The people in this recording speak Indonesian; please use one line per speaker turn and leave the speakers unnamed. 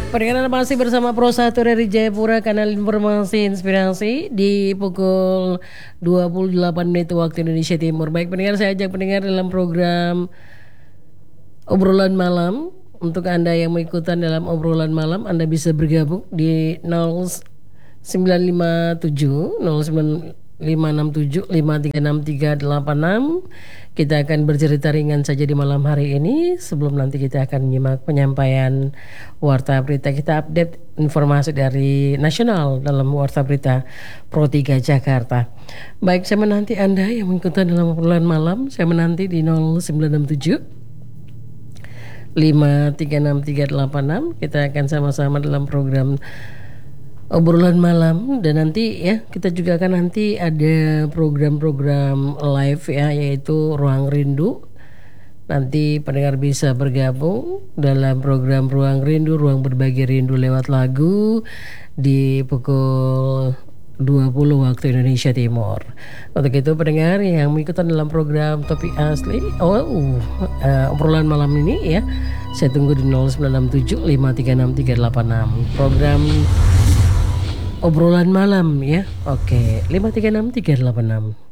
Pendengar masih bersama Pro 1 dari Jayapura, kanal informasi inspirasi di pukul 28 menit waktu Indonesia Timur. Baik pendengar, saya ajak pendengar dalam program obrolan malam. Untuk Anda yang mau ikutan dalam obrolan malam, Anda bisa bergabung di 0957 0567 536 Kita akan bercerita ringan saja di malam hari ini sebelum nanti kita akan menyimak penyampaian warta berita. Kita update informasi dari nasional dalam warta berita Pro 3 Jakarta. Baik, saya menanti Anda yang mengikuti dalam obrolan malam. Saya menanti di 0967 536 Kita akan sama-sama dalam program obrolan malam, dan nanti ya kita juga akan nanti ada program-program live ya, yaitu Ruang Rindu. Nanti pendengar bisa bergabung dalam program Ruang Rindu, ruang berbagi rindu lewat lagu di pukul 20 waktu Indonesia Timur. Untuk itu pendengar yang mengikuti dalam program topik asli obrolan malam ini ya, saya tunggu di 0967 536 386. Program obrolan malam ya. Oke, 536 386.